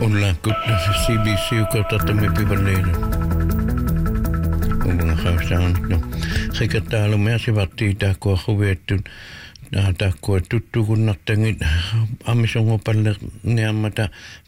Olla kutna CBC ukautatamme pivalleina. Uunga haustaan. No, sekataalu me asivatti taakua huvettun. Taakua tuttu kun nattangit amisongopalle neammata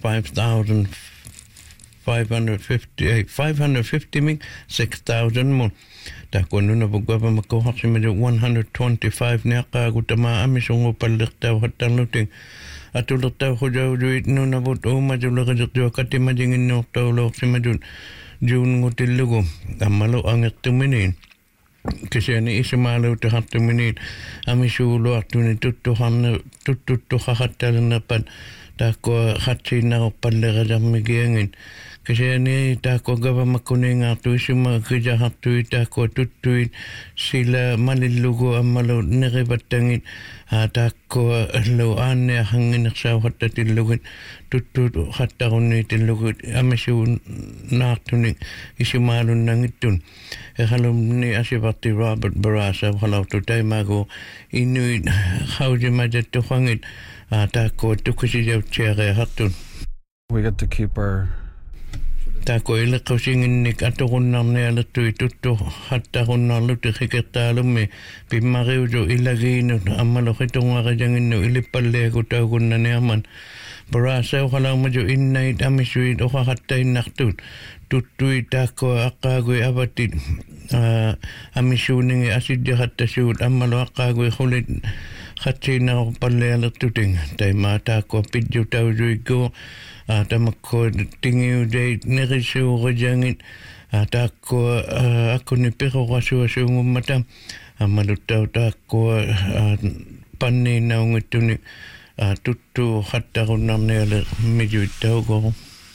550 ming 6,000 mun. Taakua nuna pukapa makohaksimadu 125 neakaa kutama amisongopalle tauhattanluting. Atulata hujauduit nuna put umajulakajuttua katimajingin nuhtauloksimadun juungutillugu ammalo angettuminiin. Keseni isimalu tahattuminiin amisuuluartuni tuttu hahattalinapan taakua hatsiinnaroppallerajammigiangin. Keseni taakua gavamakuningaartu isimakkijahartui taakua tuttuin sila malillugu ammalo nerivattangin taakua lo aanne hanginersau hattatillugin tuttu hattarunniitillugit amisuun naartuni isimaalunnangittun ehalumni asivatti Robert Barasa halautu taimago inuit hausimatettu hangit taakua tukusijautsiare hattun. We get to keep our Taako ilaqausinginnik atoqunnarnialattui tuttu hattaqunnarluti hikettaalummi pimmariutu ilagiinut ammaloqitunngarijanginnu ilippalleaku taukunnaniaman Barasau halaumaju innait amisuit oqaqattainnartut tuttui taakko aqqaagui avatit amisuuningi asiddiqattasuut ammalo aqqaagui hulit qatsiinnaroppallealertuting taimaa taakko pidju tausuikku tamakko tingiudeit nerisuurajangit taakko akkuni peqoqasuasuungummata ammaluttau taakko panniinnaungittuni tuttu hattaqunnarniale mijuittaugoru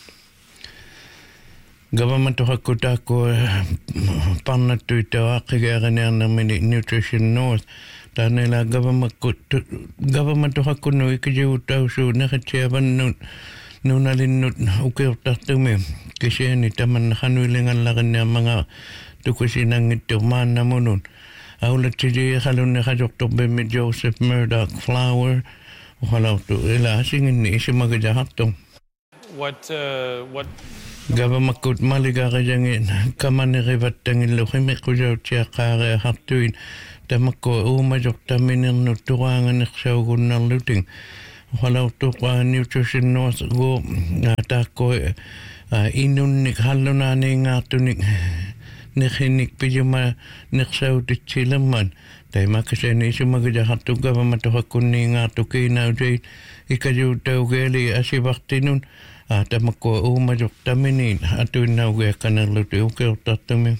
government hakku taakko pannattuittau aqqigaarinearnermini Nutrition North taanela government hakkunnu ikijuuttausu naqatsiavannut nunalinnut ukiurtartumi kiseni taman hanuilingallarinniamanga tukusinangittu maannamunun aulatsiji halunni hajortorbimmi Joseph Murdoch Flower halautu ila asinginni isimagajahattu What gavamakut maligaqajangin kamanerivattangillu himiqujautsiaqaare hartuin tamakko uumajortaminernut tuqaanganersaugunnarluting halautu Nutrition North go taakko inunnik hallunaaniingaartunik nekhinnik pijuma nersauutitsilamman taimakaseni isumagajahattu gavamatohakkunniingaartu kiinaujeit ikajuuttaugeeli asivartinun tamakko uumajortaminiin atuinnaugeakkanerluti ukeurtartumi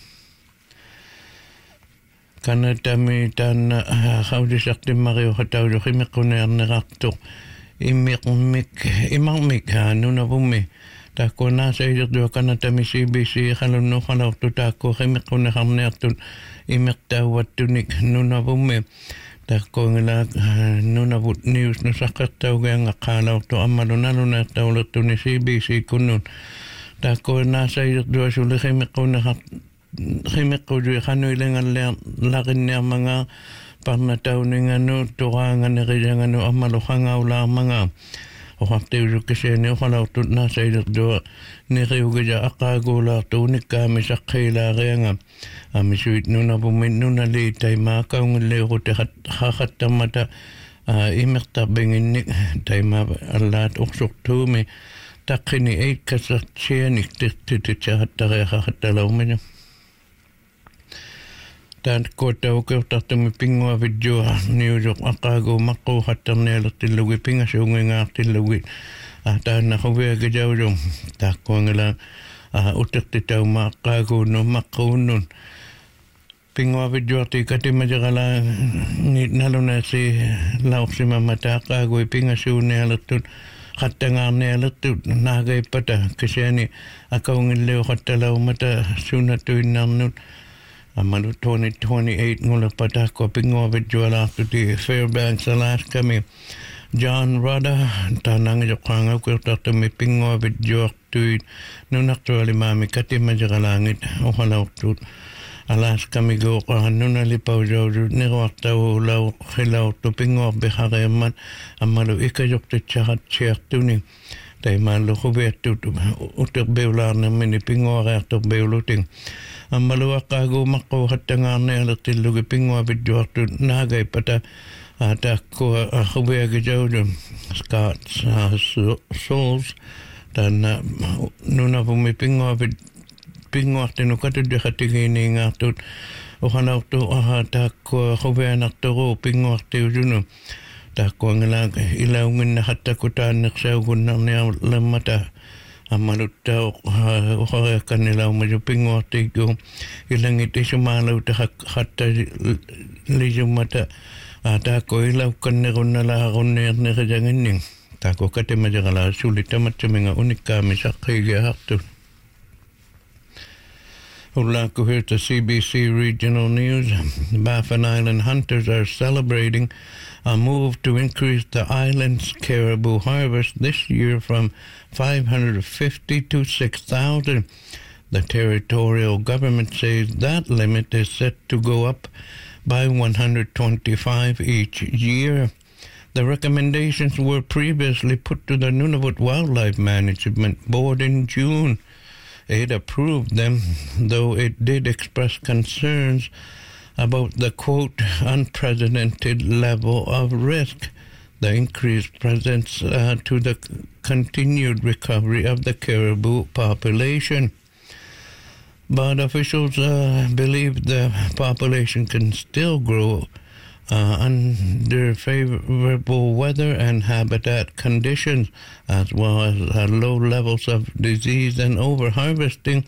kanatami taanna haudisartimmariu hataudu himiqqunearnerartuq imaqmik nunavummi taakko naasaidertua kanatami CBC halunnu halautu taakko himiqquneqarniartun imeqtauvattunik nunavummi taakko ngila nunavut news nusaqqartaugeanga qaalautu ammalunaluneertaulertuni CBC kunnun taakko naasaidertua suli himiqqujui hanuilingallearlarinniarmanga parnatauninganu tuqaanganerijanganu ammaluqangaulaarmanga oqartiusukkiseni oqalautut naasailertua neriugaja aqaaguulaartu unikkaamisaqqiilaarianga amisuit nunavummin nunali taimaa kaungilleeruti haqattamata imertarbinginnik taimaa allaat uqsurtuumi taqqini eikkasartsianik tirtititsahattariaqaqattalaumina Tän kootaukeurtartumi pingua vidjua niusuq aqaagu maqquuqattarnialertillugi pingasuungingaartillugi taanna huviagajaulum taakkuangala utertitauma aqqaaguunnu maqquunnun pingua vidjuarti katimajaqala nalunasi lauqsimamata aqaagui pingasuunnialertut qattangaarnialertut naagaippata kisani akaungilleuqattalaumata suunatuinnarnut Amalu 2028 ngulapata ko pingovidjualaartuti Fairbanks, Alaska mi John Rudder tanang joqanga kuertartumi pingovidjuartuit nunaqtualimaami katimajaqalangit uqalaurtut Alaska mi goqa nunalipaujaudut niruartaulau khilautu pingorbihaqeemmat amalu ikajortitsaaqatsiartuni Tai malu huvettu uter beularna mini pingoreartor beuluting. Ammalua kagu makko hattangaarne alertillugi pingoavitjuartu naagaipata atakko huveagi jaudu Scots Souls tan nunavumi pingoartinu katudihatigiiniingaartut uhanautu takko huveanartoru pingoartiusunu takko ngala ilaunginna hattakutaannersaugunnarniarlemmata ammalutta uhareakkannilaumaju pingoartiiku ilangit isumaalauta hatta lijumata takko ilaukkannerunnalaarunniarnerijanginning takko katemajagala sulitamatsuminga unikkaamisaqqigiaartu. Ulaku here to CBC Regional News. Baffin Island hunters are celebrating a move to increase the island's caribou harvest this year from 550 to 6,000. The territorial government says that limit is set to go up by 125 each year. The recommendations were previously put to the Nunavut Wildlife Management Board in June. It approved them, though it did express concerns about the, quote, unprecedented level of risk the increase presents to the continued recovery of the caribou population. But officials believe the population can still grow under favorable weather and habitat conditions, as well as low levels of disease and overharvesting.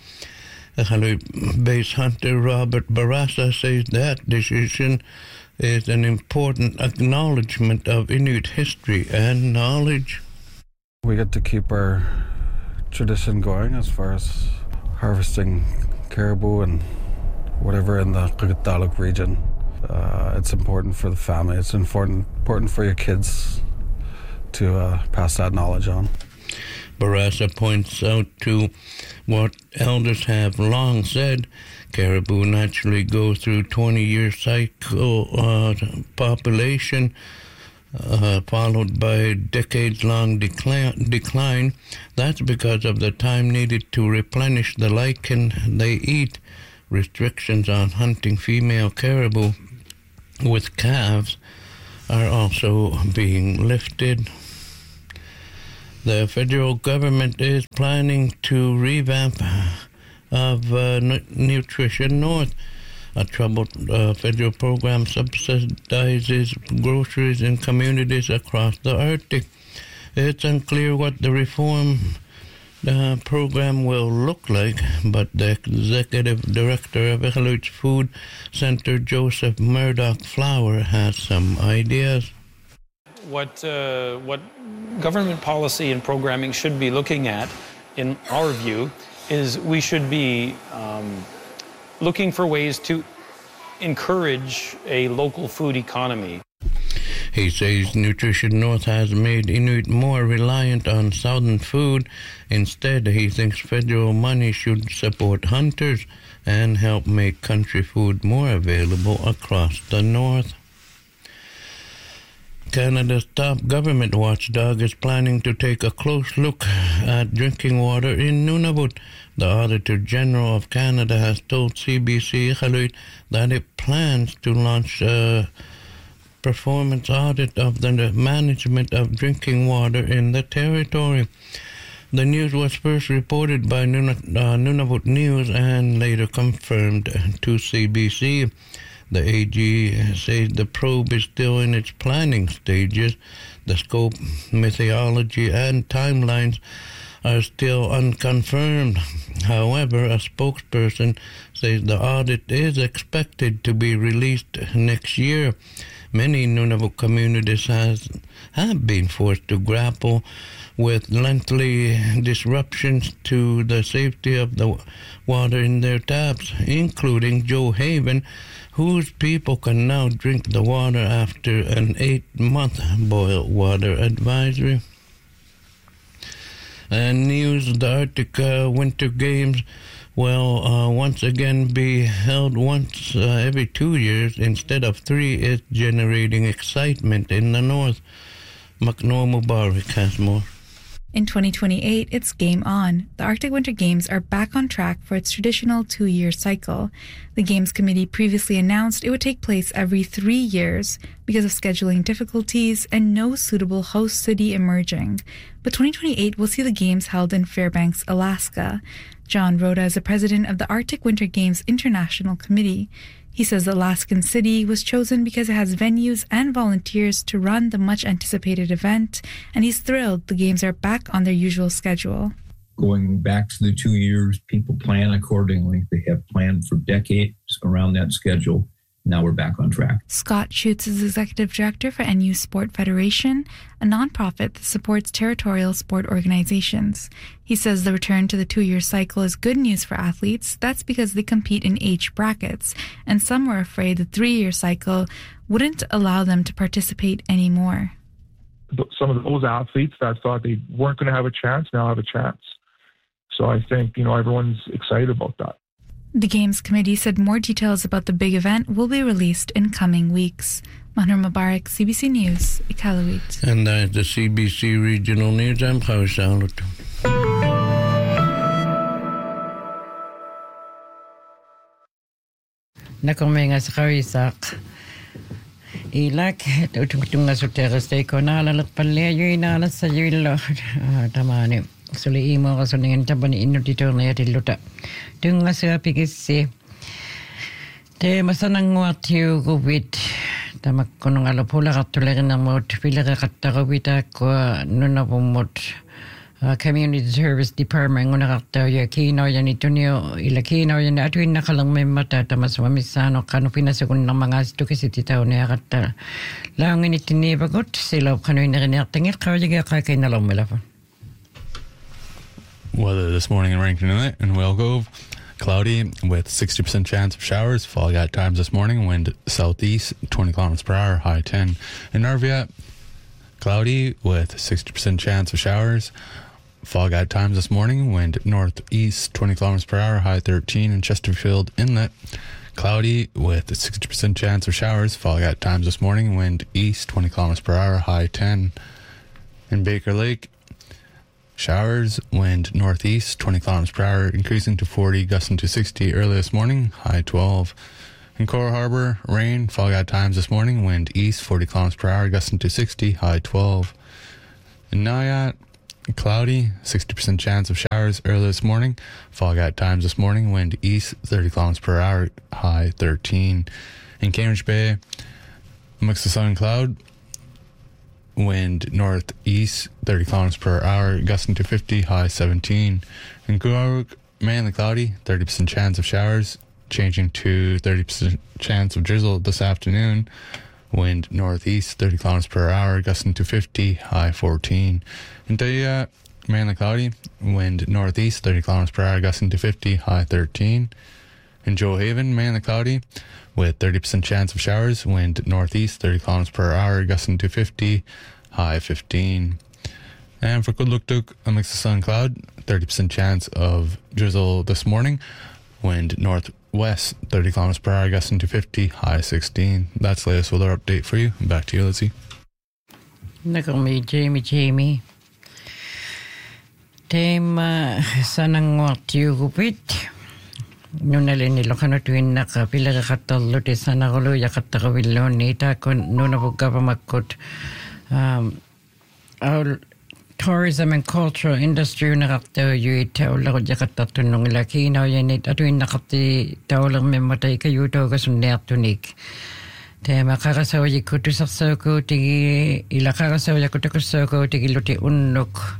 Base hunter Robert Barassa says that decision is an important acknowledgement of Inuit history and knowledge. We get to keep our tradition going as far as harvesting caribou and whatever in the Qikiqtaaluk region. It's important for the family. It's important for your kids to pass that knowledge on. Barassa points out to what elders have long said. Caribou naturally go through 20-year cycle population followed by decades-long decline. That's because of the time needed to replenish the lichen they eat. Restrictions on hunting female caribou with calves are also being lifted. The federal government is planning to revamp of Nutrition North. A troubled federal program subsidizes groceries in communities across the Arctic. It's unclear what the reform program will look like, but the executive director of Iqaluit Food Center, Joseph Murdoch Flower, has some ideas. What government policy and programming should be looking at, in our view, is we should be looking for ways to encourage a local food economy. He says Nutrition North has made Inuit more reliant on southern food. Instead, he thinks federal money should support hunters and help make country food more available across the north. Canada's top government watchdog is planning to take a close look at drinking water in Nunavut. The Auditor General of Canada has told CBC Iqaluit that it plans to launch a performance audit of the management of drinking water in the territory. The news was first reported by Nunavut News and later confirmed to CBC. The AG says the probe is still in its planning stages. The scope, methodology, and timelines are still unconfirmed. However, a spokesperson says the audit is expected to be released next year. Many Nunavut communities have been forced to grapple with lengthy disruptions to the safety of the water in their taps, including Joe Haven, whose people can now drink the water after an 8-month boil water advisory. And news, the Arctic Winter Games will once again be held once every 2 years instead of 3. It's generating excitement in the north. Makno Mubarak has more. In 2028, it's game on. The Arctic Winter Games are back on track for its traditional 2-year cycle. The Games Committee previously announced it would take place every 3 years because of scheduling difficulties and no suitable host city emerging. But 2028 will see the Games held in Fairbanks, Alaska. John Rhoda is the president of the Arctic Winter Games International Committee. He says the Alaskan city was chosen because it has venues and volunteers to run the much-anticipated event, and he's thrilled the Games are back on their usual schedule. Going back to the 2 years, people plan accordingly. They have planned for decades around that schedule. Now we're back on track. Scott Schutz is executive director for NU Sport Federation, a nonprofit that supports territorial sport organizations. He says the return to the 2-year cycle is good news for athletes. That's because they compete in age brackets, and some were afraid the 3-year cycle wouldn't allow them to participate anymore. Some of those athletes that thought they weren't going to have a chance now have a chance. So I think, everyone's excited about that. The Games Committee said more details about the big event will be released in coming weeks. Mahnur Mubarak, CBC News, Iqaluit. And the CBC Regional News, I'm Chavis Alut. Nakumenga sa Karisak. Ilak, tunga sa teras tayo ko nalalat palayo inalas sa yulo. Tamani. Suli imo ka suningen taban ino dito na yatiluta. Tunga sa pigisi. Te masanang watiyo gubit. Tamak kunong alapula katulagan ng mot. Pila ka katakawita ko nuna pumot. Community Service Department nguna kaktaw ya kinaw yan ito niyo ilakinaw yan atuin nakalang may mata tamas mamisano kano pinasakun ng mga asto kasi titaw niya kakta. Langin itinibagot sila kano inarinatangit kawajiga kakay na lang malapon. Weather this morning in Rankin Inlet and Whale Cove, cloudy with 60% chance of showers. Fog at times this morning, wind southeast 20 kilometers per hour, high 10. In Narviat, cloudy with 60% chance of showers. Fog at times this morning, wind northeast 20 kilometers per hour, high 13. In Chesterfield Inlet, cloudy with 60% chance of showers. Fog at times this morning, wind east 20 kilometers per hour, high 10. In Baker Lake, showers, wind northeast 20 kilometers per hour, increasing to 40, gusting to 60 early this morning, high 12. In Coral Harbor, rain, fog at times this morning, wind east 40 kilometers per hour, gusting to 60, high 12. In Nayat, cloudy, 60% chance of showers early this morning, fog at times this morning, wind east 30 kilometers per hour, high 13. In Cambridge Bay, mix of sun and cloud, wind northeast 30 kilometers per hour, gusting to 50, high 17. In Guaruk, mainly cloudy, 30% chance of showers, changing to 30% chance of drizzle this afternoon. Wind northeast 30 kilometers per hour, gusting to 50, high 14. In Daya, mainly cloudy, wind northeast 30 kilometers per hour, gusting to 50, high 13. In Joe Haven, mainly cloudy, with 30% chance of showers, wind northeast 30 kilometers per hour, gusting to 50, high 15. And for Kudluktuk, a mix of sun and cloud, 30% chance of drizzle this morning, wind northwest 30 kilometers per hour, gusting to 50, high 16. That's the latest weather update for you. Back to you, Lizzie. Nakomi Jamie. Tema sanang watiyo gupit. Nunali nilo kano tuwin nakapila kakatalo ti sana kulo yakatakawilo nita kon nuna buka pamakot our tourism and cultural industry nakaktaw yu itaw lakot yakatatunong ilakinaw yanit atuin nakati taw lang mematay kayo taw kasunayatunik. Tema kakasawa yikutusaksaw ko tigi ilakakasaw yakutukusaw ko tigi luti unok.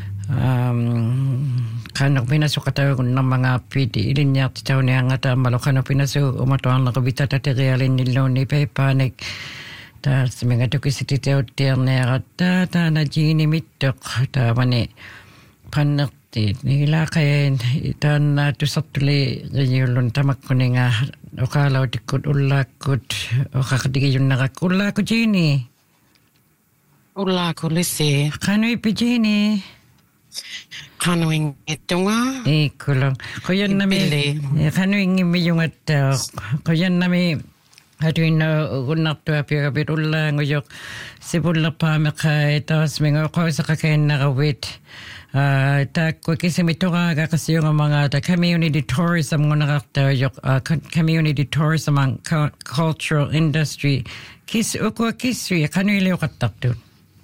Kanok pinasok kataw ng mga piti ilinyak titaw niya nga tamalo kanok pinasok umatuang nakabita tatiriyalin nilo ni Pepanik ta sa mga tukisititaw tiyarnera ta na jini mitok ta mani panakti nila kayen itan na tusatuli yulun tamak ko nga okalaw tikot ulakot o kakadigi yun nakakulakot jini ulakot lisi kano ipijini Kanuing itunga. Kulang. Kuyan nami. Kanuing imi yung at kuyan nami Hatuina unnartua piagapit ullaangujok sipullerpaamiqai taasminga qoisaqakainnaravit taakku kisimitoraga qasiungamangata community tourism ngunaqartaujok community tourism and cultural industry kis ukua kisui qanuiliuqattartut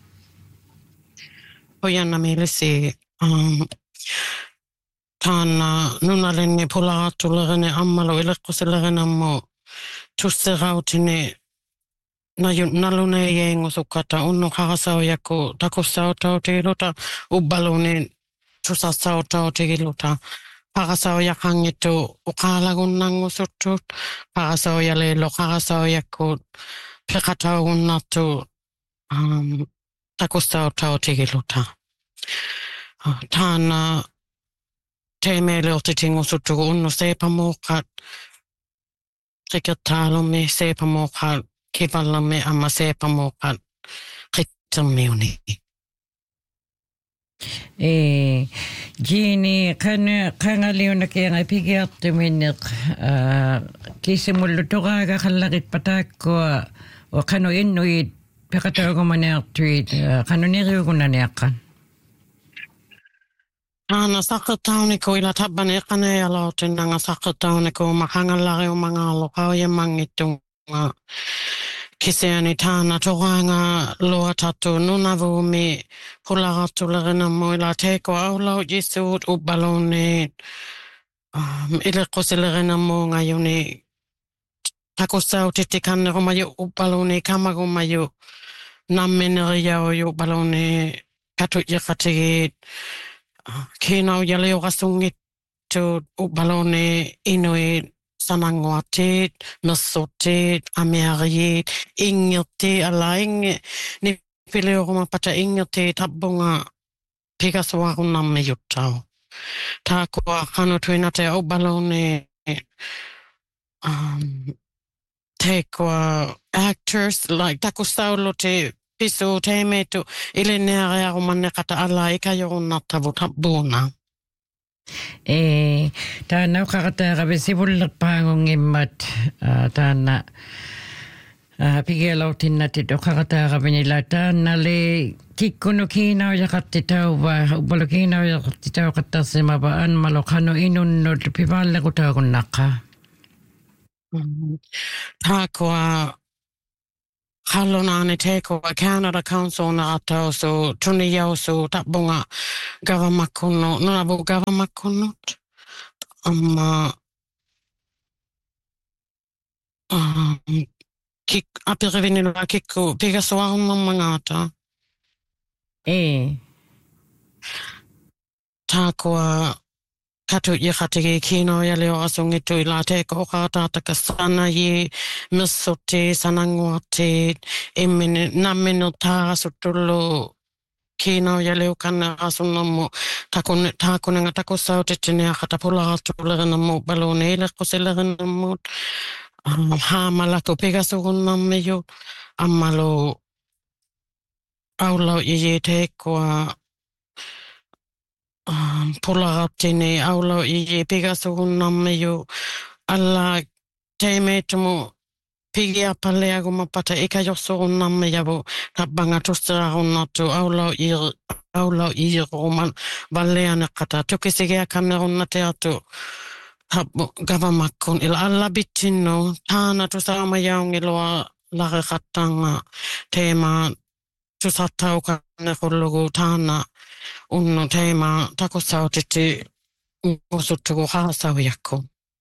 Oyanna mielesi taana nunalenne pulaattulerene ammalo ileqqusillerenammo tusserautine nalune yeengusukata unno qarasaujakku takussautautilota ubbalune tusassauttautilota qarasaujakangittu uqaalagunnangusuttut qarasaujalelo qarasaujakku peqataugunnartu takussauttautilota taana teemeeleortitingusuttugu unno seepamuuqqat Rikatalumme seepamuuqqat kipallamme amma seepamuuqqat qittermiuni Gini qangaliunakianga pigiartuminneq kisimullutoraga qallaqit pataakua wa qanu innuit peqataugumaneartuit qanuniriugunaniaqqan Ana saqtauniku ila tabbane qanealautinanga saqtauniku maqangallariu mangaalloqauja mangittunga kiseani taana toranga luatatu nunavumi pularattulerinamu ila teeko aulau jisuut ubbalunniit ileqqusilerinamu ngajuni takussautitti kannerumaju ubbaluni kamagummaju nammineriauju ubbaluni katujjaqatigiit Kinau jaleuqasungittu ubbalone inuit sananguatit mersutit amiariit ingirti alaingi nipiliuruma pata ingirti tabbunga pigasuarunnamme juttau taakua qanutuinate ubbalone teekua actors like takussaullute pisu teemeetu ilineariarumanne qata alla ikajorunartavu tabbuna taana uqaqataaqavisivullерpaangungimmat taana pigialautinnatit uqaqataaqavinila taannale kikkunu kiinaujaqartitauva ubbalu kiinaujaqartitauqattarsimava anmalu qanu inunnut pivaallequtaagunnaqqa taakua Hallonani teko Canada Council na atausu tuniyausu tabbunga gavamakkunno nunabu gavamakkunnut amma apirivinilla kikku pigasuarunnammangata taakua katu iqatigi kino yaleuqasungittu ila teeko uqaataatakassana yi missutti sananguartit immini namminut taarasuttullu kino yaleuqanneqasunnammu taakunanga takussautittiniaqata pulaartulerinamu balune ileqqusilerinnammut haamalaku pigasugunnammiyu ammalu aulau iji teekua pularatini aulau iji pigasugunnammiyu alla teemeetumu pigiapalleagumapata ikajorsugunnammiyavu tabbanga tusserarunnartu aulau iiruman valleaneqqata tukisigiakannerunnateatu tabbu gavamakkun ila alla bittinnu taana tusaamayaungilua lareqattanga teema tusattaukannequllugu taana unno teema takussautitti usuttugu qaasaujakku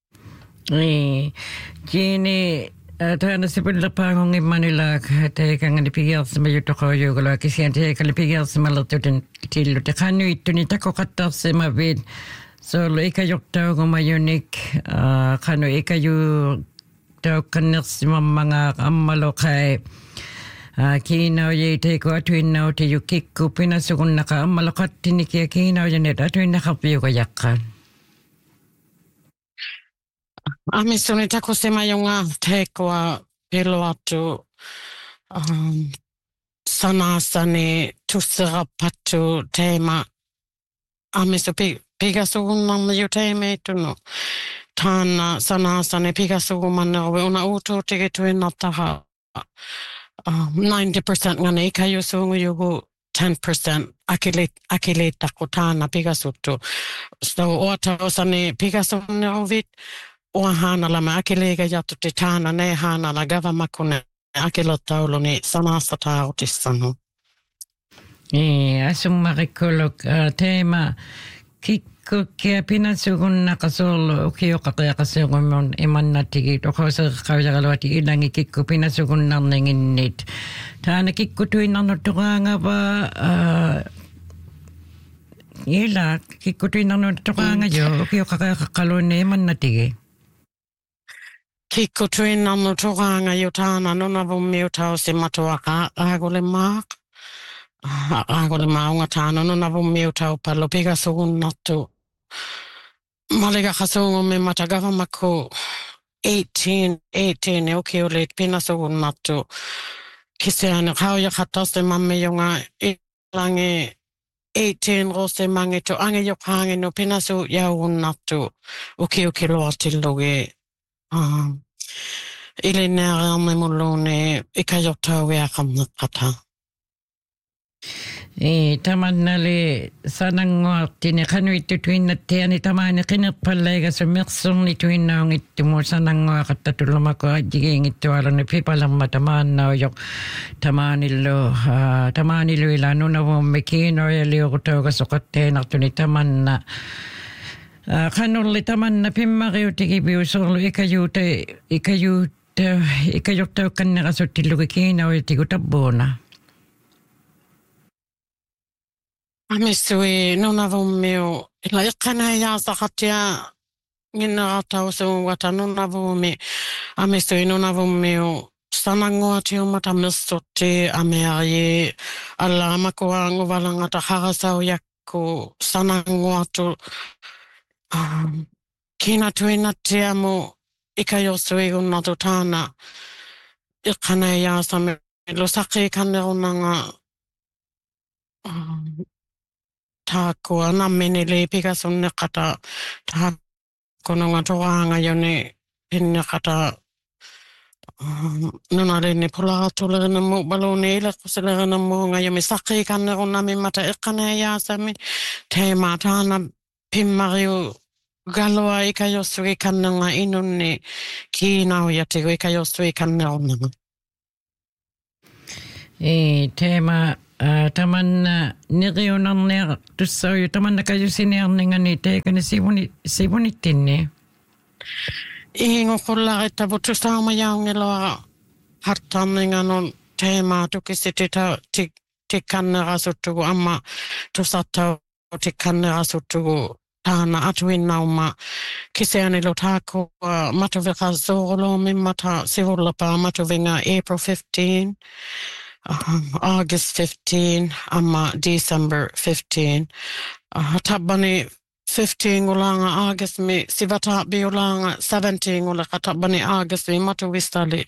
Gini taana sipullerpaangungimmanila teekangani pigiarsimayutoqaujugula kisian teekali pigiarsimalertuten tilluti qanuittuni takoqattarsimavit solo ikajortaugumayunik qanu ikaju tauqannersimammanga ammaloqai kiinauji teeko atuinnauti yukikku pinasugunnaqa ammaloqattinikia kiinaujanet atuinnaqarpiuqajaqqaan Amissuni takusimayunga teekua piluatu sanasani tusserapattu teema amissu pigasugunnammiyu teemeettunu tāna sanasane pikasugumannerwe una uto tege tuina taha 90% ngane ikayosungu yugu 10% akile tako tāna pikasuttu. So oata osane pikasunneruvit oahana lama akilega jatutti tāna ne hana la gavamakune akilottauluni sanasta tautissanu. Asumarikuluk teema kikku kia pinasugunna kasolo ukioqaqia qasugumun imannatigi toqoseqqavilaluati ilangi kikku pinasugunnarninginnit taana kikku tuinnarnuttuqaangava ila kikku tuinnarnuttuqaangajo ukioqaqia imannatigi kikku tuinnarnuttuqaangajo taana nunavummiutausi matuaqa aagule maaq Agora maunga tāna no navu meu tau palo pega sugunnattu. Malega kasungu me matagawa mako 18 e oke ole pina sugunnattu. Kiseana kauya kataste mamme yunga ilange 18 rose mange to ange yokange no pina su yaunnattu. Oke loatilloge. Ile nere ame mulone ikayotau e akamnakata. Tamannali sananguartini qanuittutuinnattiani tamani qinerpallayga sumirsurniituinnaungittumu sananguaqattatullamako ajjigiingittualuni pipalamma tamaannaujoq tamanillu ila nunavummi kiinoyaliuqutauga soqatteenartuni tamanna qanulli tamanna pimmariutigibiusorlu ikajortauqqannerasuttillugi kiinoyatigu tabbuuna Amissui nunavummiu ila iqana yaasaqatia ginneratausuuwata nunavumi amissui nunavummiu sananguatiumata missutti ameayi alla makuanguvalangata harasaujakku sananguatu kinatuinattiamu ikajosuigunnatu taana iqana yaasami lusaqi Tākua nammenili pikasunne kata tākononga toanga yone pinne kata nunarene pulaatulerne mu balone ila kuselerene muunga yomi saki kanne runami mata ikane yaasami teema taana pimmariu galoa ikajosui kannenga inunni kiinau yatigu ikajosui kanne runama. Teema tamanna niriunarniaq tussauju tamanna kajusiniarningani teekani sivunittinni Inguqullarittavu tusaamajaungeloa hartarninganun teemaa tukisitita tikkannerasuttugu amma tusattau tikkannerasuttugu taana atuinnauma kiseanilu taakua matuveka soorolomin mata sivullapaa matuvinga April 15 August 15 amma December 15 tabbani 15 ulanga August mi sivata bi ulanga 17 ulaka tabbani August mi matuvistali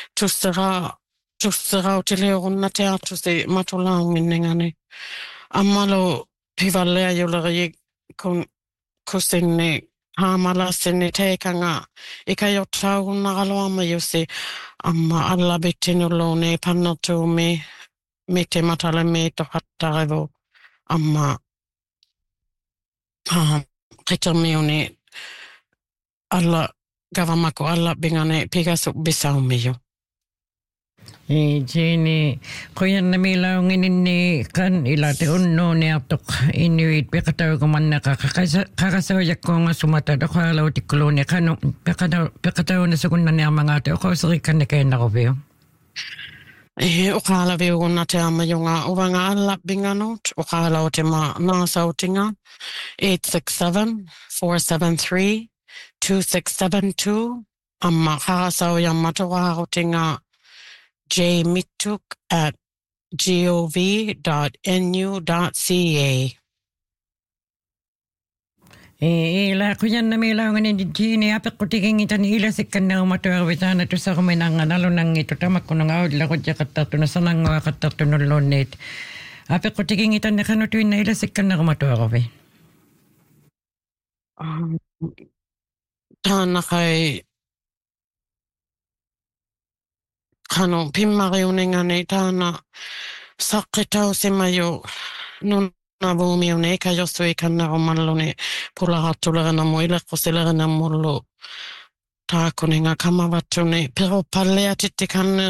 tussera utileurunna teatusi matulangminningani ammalo pivallea yulari kusinni haamalasinni teekanga ikajottaugunnaraloama yusi amma alla bittinulluni pannottuumi mite matale miito hattarevu amma qitermiuni alla gavamako alla bingane pigasu bisaumiyo Jini qoyannamilaungininni kan ilate unnuuniartoq inuit peqataugumannaqa qaqasaujakkuunga sumata doqaalautikkuluni qanu peqatauna sugunnaniarmangaate oqauserikkannikainnaruvio uqaalaviugunnateamayunga uvanga alla binganut uqaalautima naasautinga 867-473-2672 amma qaqasaujammatuqaarutinga jmituk@gov.nu.ca Ila qoyannamilaungani jini apeqqutigingitan ilasikkannerumatuarvitaana tussaruminanganalunangitu tamakkunangaudilaqutjaqattartuna sananguaqattartunulluunniit apeqqutigingitan neqanutuinna ilasikkannerumatuaruvi tāna kai kano pimmari uninga nei tāna sakitau se mayo nuna vumi une ka josu e kana o manlone pula hatulera mo ile koselera na mollo tā kuninga kamawatu nei pero palea tite kana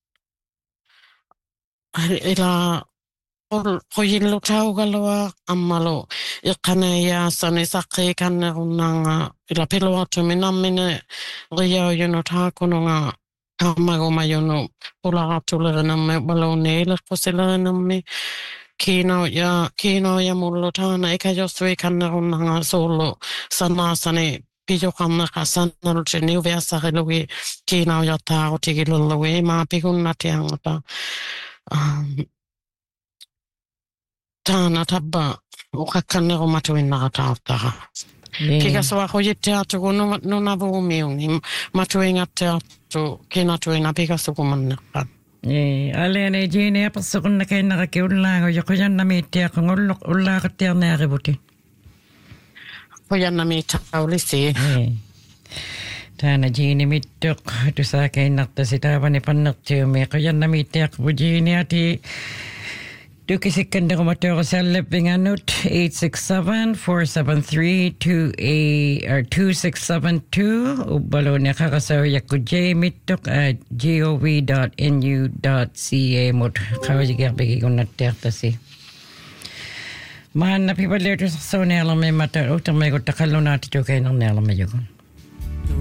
ila hoyillo taugaloa ammalo ikana ya sane sakhe kana unanga ila pelo atu minamine ria yono tā kununga kamago mayono pula hatulera na me balone ile koselera na me kino ya mullo tāna eka josu e kana unanga solo sanasane pijo kamna kasana rutini uvesa relugi kino ya tao tigi lullugi ma pigunna tiangata tāna tabba ukakane o matuina tautara kika soa hoye te atu nuna vumiungi matuinga te atu kina tuina pika sukumanna alene jine apasukuna kaina ke ullago yokoyanna mitia kongollo ullago tiarne ributi hoyanna mita aulisi Tana jini mittok tusa kainarta sitavani pannertiumi qoyanna mitia bujini ati Tukisikandarumatorasallapinganut 867-473-2672 Ubalone Karasawyakuj mittok at gov.nu.ca mut Kawajigabigunattertasi. Maanna pipaletus sonelame mata utamego takalunati tukainarnelame yugun.